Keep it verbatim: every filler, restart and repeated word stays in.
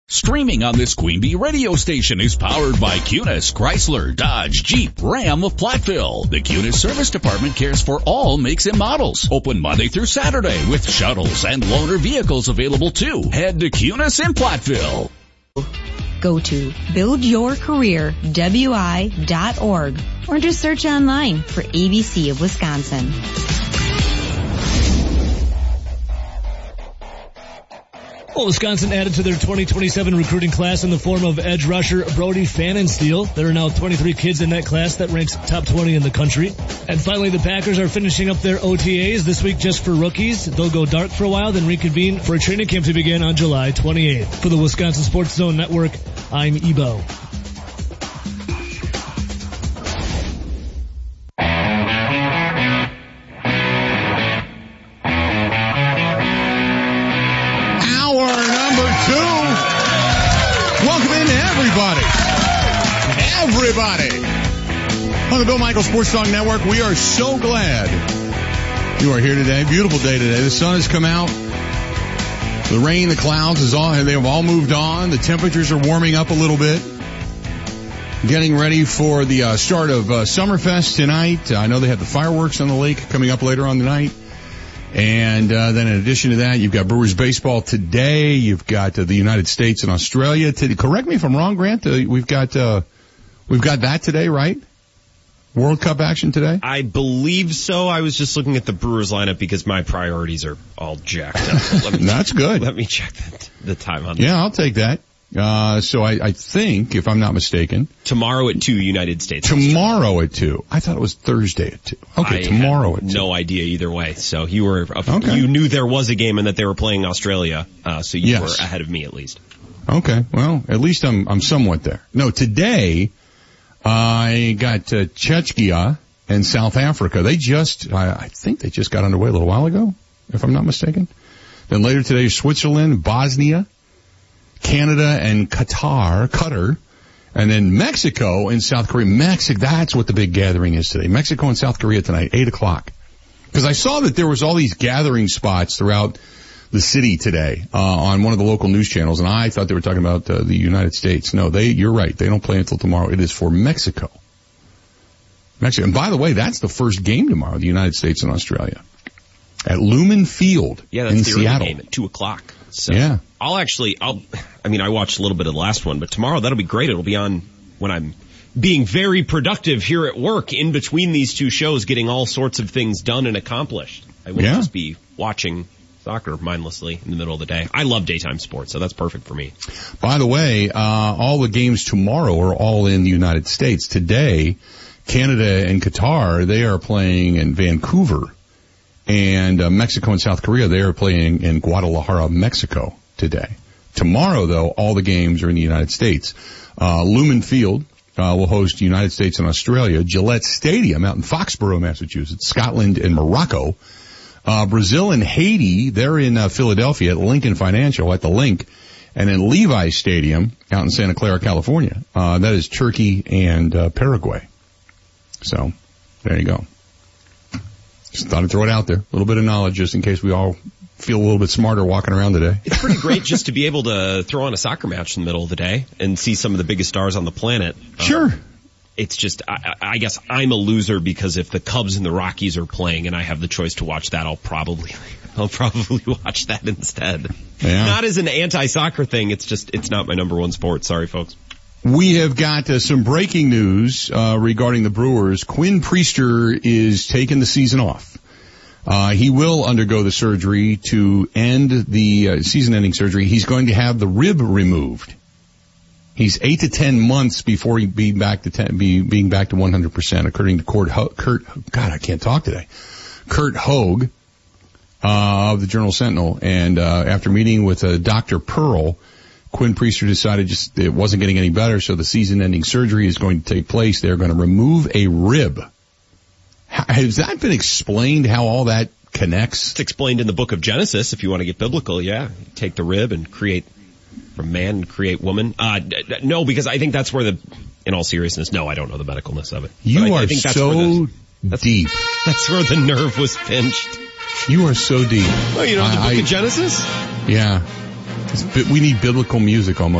Streaming on this Queen Bee radio station is powered by Cunis, Chrysler, Dodge, Jeep, Ram of Platteville. The Cunis Service Department cares for all makes and models. Open Monday through Saturday with shuttles and loaner vehicles available too. Head to Cunis in Platteville. Go to build your career W I dot org or just search online for A B C of Wisconsin. Well, Wisconsin added to their twenty twenty-seven recruiting class in the form of edge rusher Brody Fannensteel. There are now twenty-three kids in that class that ranks top twenty in the country. And finally, the Packers are finishing up their O T As this week just for rookies. They'll go dark for a while, then reconvene for a training camp to begin on July twenty-eighth. For the Wisconsin Sports Zone Network, I'm Ebo. Everybody on the Bill Michaels Sports Talk Network, we are so glad you are here today. Beautiful day today. The sun has come out. The rain, the clouds is all, they have all moved on. The temperatures are warming up a little bit. Getting ready for the uh, start of uh, Summerfest tonight. I know they have the fireworks on the lake coming up later on tonight. And uh, then in addition to that, you've got Brewers baseball today. You've got uh, the United States and Australia today. Correct me if I'm wrong, Grant. Uh, we've got uh, we've got that today, right? World Cup action today? I believe so. I was just looking at the Brewers lineup because my priorities are all jacked up. Let me That's good. Let me check the, the time on that. Yeah, I'll take that. Uh, so I, I think, if I'm not mistaken, tomorrow at two, United States. Tomorrow at two. I thought it was Thursday at two. Okay, I tomorrow at two. No idea either way. So you were, okay. You knew there was a game and that they were playing Australia. Uh, so you yes. were ahead of me at least. Okay, well, at least I'm I'm somewhat there. No, today I got uh, Czechia and South Africa. They just, I, I think they just got underway a little while ago, if I'm not mistaken. Then later today, Switzerland, Bosnia, Canada and Qatar, Qatar, and then Mexico and South Korea. Mexico, that's what the big gathering is today. Mexico and South Korea tonight, eight o'clock. Because I saw that there was all these gathering spots throughout the city today, uh, on one of the local news channels, and I thought they were talking about uh, the United States. No, they, you're right. They don't play until tomorrow. It is for Mexico. Mexico. And by the way, that's the first game tomorrow, the United States and Australia. At Lumen Field yeah, that's in the Seattle. Game at two o'clock. So yeah. I'll actually, I'll, I mean, I watched a little bit of the last one, but tomorrow that'll be great. It'll be on when I'm being very productive here at work in between these two shows, getting all sorts of things done and accomplished. I wouldn't yeah. just be watching soccer mindlessly in the middle of the day. I love daytime sports, so that's perfect for me. By the way, uh, all the games tomorrow are all in the United States. Today, Canada and Qatar, they are playing in Vancouver. And uh, Mexico and South Korea, they are playing in Guadalajara, Mexico today. Tomorrow, though, all the games are in the United States. Uh, Lumen Field uh, will host United States and Australia. Gillette Stadium out in Foxborough, Massachusetts. Scotland and Morocco. Uh, Brazil and Haiti, they're in uh, Philadelphia at Lincoln Financial at the Link. And then Levi Stadium out in Santa Clara, California. Uh, that is Turkey and uh, Paraguay. So, there you go. Just thought I'd throw it out there. A little bit of knowledge just in case we all feel a little bit smarter walking around today. It's pretty great just to be able to throw on a soccer match in the middle of the day and see some of the biggest stars on the planet. Sure. Um, it's just, I, I guess I'm a loser because if the Cubs and the Rockies are playing and I have the choice to watch that, I'll probably, I'll probably watch that instead. Yeah. Not as an anti-soccer thing. It's just, it's not my number one sport. Sorry, folks. We have got uh, some breaking news uh, regarding the Brewers. Quinn Priester is taking the season off. Uh, he will undergo the surgery to end the uh, season-ending surgery. He's going to have the rib removed. He's eight to ten months before he be back to ten, be being back to one hundred percent, according to Kurt. Ho- Kurt God, I can't talk today. Kurt Hogue uh, of the Journal Sentinel, and uh, after meeting with uh, Doctor Pearl, Quinn Priester decided just it wasn't getting any better, so the season-ending surgery is going to take place. They're going to remove a rib. Has that been explained, how all that connects? It's explained in the book of Genesis, if you want to get biblical, yeah. Take the rib and create from man and create woman. Uh, no, because I think that's where the, in all seriousness, no, I don't know the medicalness of it. You I, are I think that's so the, that's, deep. That's where the nerve was pinched. You are so deep. Oh, you know the book I, of Genesis? Yeah. It's, we need biblical music almost.